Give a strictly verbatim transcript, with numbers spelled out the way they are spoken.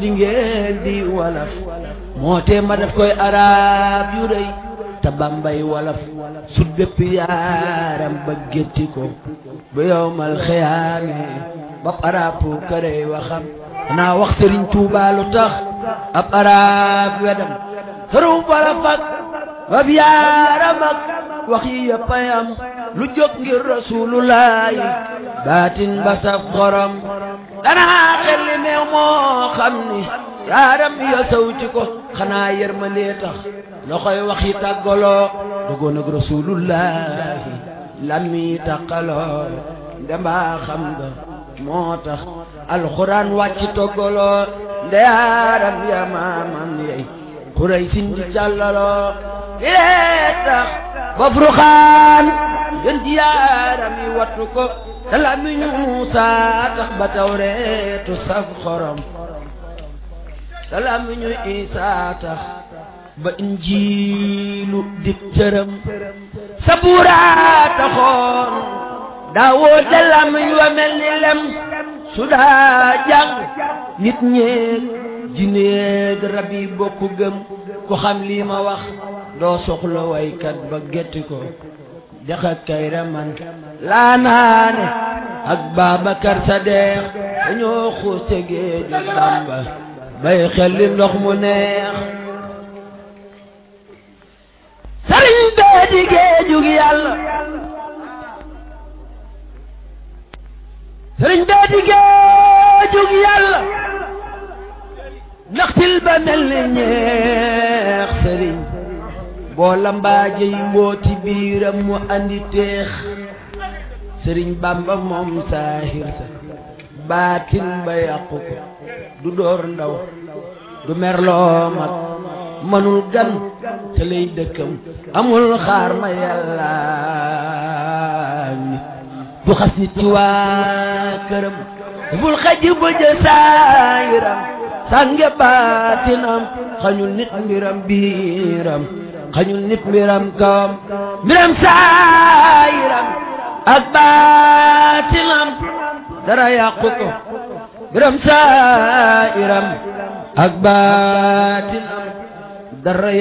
li ngeen di walaf moo tee ma def koy arab yu rëy te bambay walaf sut bépp yaaram ba gétti ko ba yowmal xiyaame ba arab kërey waxam naa wax Sëriñ Tuubaa lu tax ab arab wedam sëru walaf ak wab yaaram ak wax yi yëpp a yam lu jóg ngir rasulullahi baatin ba saf xorom danaa xel li meew moo xam ni yaaram yo sawti ko xanaa yërmandee tax loxoy wax yi tàggaloo dogoon ak rasulullahi lammi tàqaloo ndembaa xam nga moo tax alxuraan wàcc toggaloo nde yaaram ya maamam yey xuray sindi càllaloo ilee tax ba Furqaan gën di yaaram yi wattu ko te lamiñu Muusaa tax ba Tawreetu saf xorom te lamiñu Isaa tax ba Injiilu dik cëram Sabuuraa taxoon daawoo te lamiñ wa mel ni lem su daa jàng nit ñeeg jineeg rab yi bokku gëm ku xam lii ma wax doo soxla waykat ba getti ko dexa kayra man laa naane ak Babacar Sadeex dañoo xuus te géeju Bamba bay xel li ndox mu neex sëriñ bee di géejug yàlla sëriñ bee di géejug yàlla naxtil ba mel ni ñeex sëriñ boo lambaaje yi mbooti biiram mu andi teex sëriñ Bamba moom saahir sa baatin ba yàqu ko du door ndaw du merloo mag manul gan te lay dëkkam amul xaar ma yàlla nit du xas nit ci waa këram bul xaj ba jël saayiram sànge baatinam xañul nit mbiram biiram xañul nit mbiram kawam mbiram saayiram ak baatinam dara yàqu ko mbiram saayiram ak baatinam dara